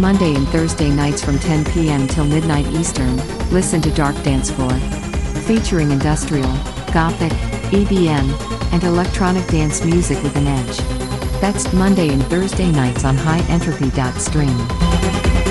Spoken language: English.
Monday and Thursday nights from 10 p.m. till midnight Eastern, listen to Dark Dance Floor. Featuring industrial, gothic, EBM, and electronic dance music with an edge. That's Monday and Thursday nights on highentropy.stream.